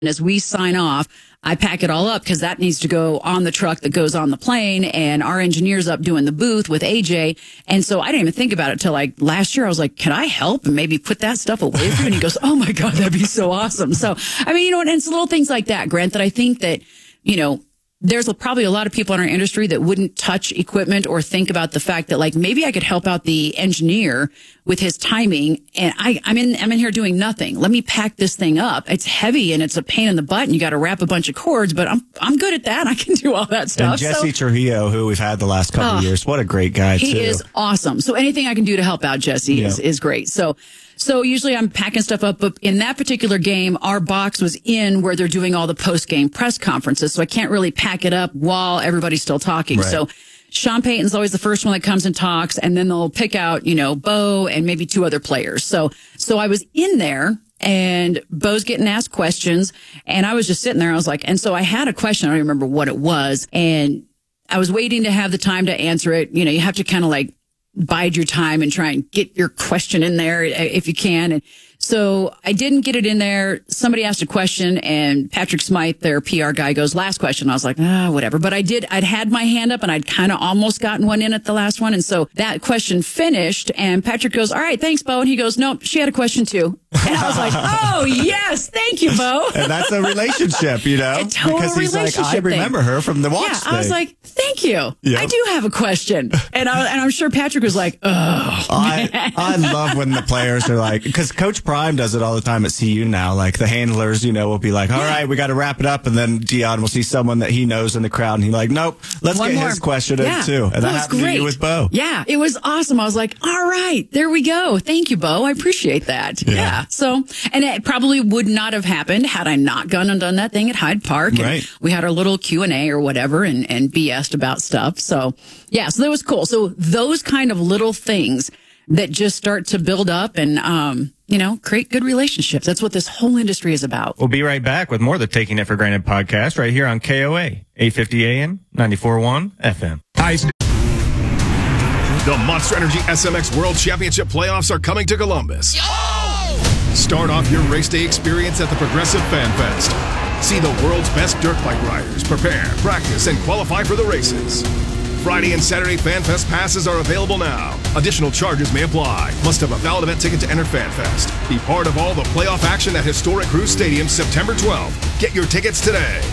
And as we sign off, I pack it all up because that needs to go on the truck that goes on the plane. And our engineer's up doing the booth with AJ. And so I didn't even think about it till like last year. I was like, can I help and maybe put that stuff away for you? And he goes, oh my God, that'd be so awesome. So, I mean, and it's little things like that, Grant, that I think that, there's probably a lot of people in our industry that wouldn't touch equipment or think about the fact that like maybe I could help out the engineer with his timing, and I'm in here doing nothing. Let me pack this thing up. It's heavy and it's a pain in the butt, and you got to wrap a bunch of cords. But I'm good at that. I can do all that stuff. And Jesse Trujillo, who we've had the last couple of years, what a great guy too. He is awesome. So anything I can do to help out Jesse is great. So usually I'm packing stuff up, but in that particular game, our box was in where they're doing all the post-game press conferences. So I can't really pack it up while everybody's still talking. Right. So Sean Payton's always the first one that comes and talks, and then they'll pick out, Bo and maybe two other players. So I was in there, and Bo's getting asked questions, and I was just sitting there. I was like, and so I had a question. I don't remember what it was. And I was waiting to have the time to answer it. You have to kind of like bide your time and try and get your question in there if you can. And so I didn't get it in there. Somebody asked a question, and Patrick Smythe, their PR guy, goes, last question. I was like, whatever. But I'd had my hand up, and I'd kind of almost gotten one in at the last one. And so that question finished, and Patrick goes, all right, thanks, Bo. And he goes, nope, she had a question too. And I was like, oh, yes, thank you, Bo. And that's a relationship, A total because he's like, I remember her from the watch thing. I was like, thank you. Yep. I do have a question. And I'm sure Patrick was like, oh. I love when the players are like, because Coach Prime does it all the time at CU now. Like the handlers, will be like, all right, we got to wrap it up. And then Dion will see someone that he knows in the crowd, and he's like, nope, let's get his question in too. And that happened to you with Bo. Yeah, it was awesome. I was like, all right, there we go. Thank you, Bo. I appreciate that. Yeah. So, and it probably would not have happened had I not gone and done that thing at Hyde Park. And right. We had our little Q&A or whatever and BS'd about stuff. So, yeah, so that was cool. So those kind of little things that just start to build up and, create good relationships. That's what this whole industry is about. We'll be right back with more of the Taking It for Granted podcast right here on KOA, 850 AM, 94.1 FM. The Monster Energy SMX World Championship playoffs are coming to Columbus. Yo! Start off your race day experience at the Progressive Fan Fest. See the world's best dirt bike riders prepare, practice, and qualify for the races. Friday and Saturday Fan Fest passes are available now. Additional charges may apply. Must have a valid event ticket to enter Fan Fest. Be part of all the playoff action at historic Cruise Stadium September 12th. Get your tickets today.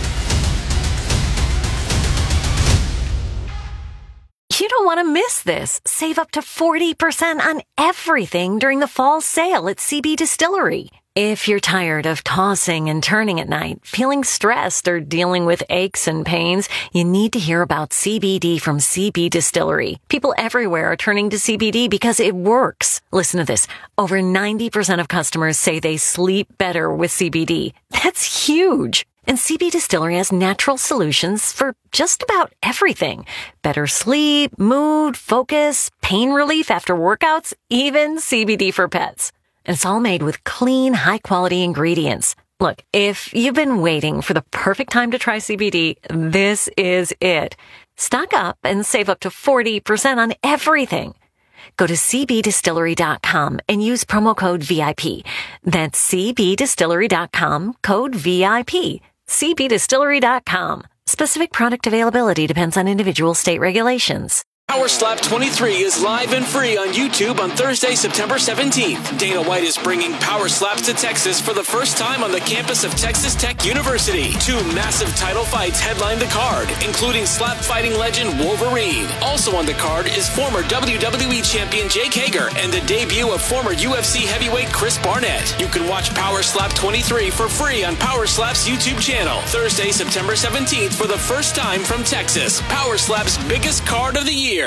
You don't want to miss this. Save up to 40% on everything during the fall sale at CB Distillery. If you're tired of tossing and turning at night, feeling stressed, or dealing with aches and pains, you need to hear about CBD from CB Distillery. People everywhere are turning to CBD because it works. Listen to this. Over 90% of customers say they sleep better with CBD. That's huge. And CB Distillery has natural solutions for just about everything. Better sleep, mood, focus, pain relief after workouts, even CBD for pets. And it's all made with clean, high-quality ingredients. Look, if you've been waiting for the perfect time to try CBD, this is it. Stock up and save up to 40% on everything. Go to cbdistillery.com and use promo code VIP. That's cbdistillery.com, code VIP. cbdistillery.com. Specific product availability depends on individual state regulations. Power Slap 23 is live and free on YouTube on Thursday, September 17th. Dana White is bringing Power Slaps to Texas for the first time on the campus of Texas Tech University. 2 massive title fights headline the card, including slap fighting legend Wolverine. Also on the card is former WWE champion Jake Hager and the debut of former UFC heavyweight Chris Barnett. You can watch Power Slap 23 for free on Power Slap's YouTube channel. Thursday, September 17th for the first time from Texas. Power Slap's biggest card of the year.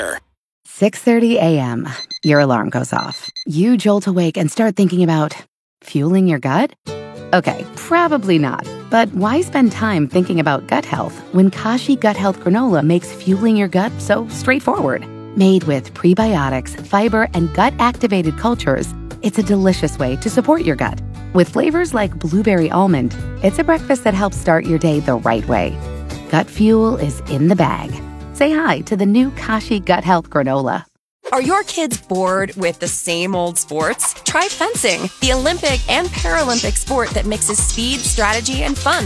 6:30 a.m. Your alarm goes off. You jolt awake and start thinking about fueling your gut? Okay, probably not. But why spend time thinking about gut health when Kashi Gut Health Granola makes fueling your gut so straightforward? Made with prebiotics, fiber, and gut-activated cultures, it's a delicious way to support your gut. With flavors like blueberry almond, it's a breakfast that helps start your day the right way. Gut fuel is in the bag. Say hi to the new Kashi Gut Health Granola. Are your kids bored with the same old sports? Try fencing, the Olympic and Paralympic sport that mixes speed, strategy, and fun.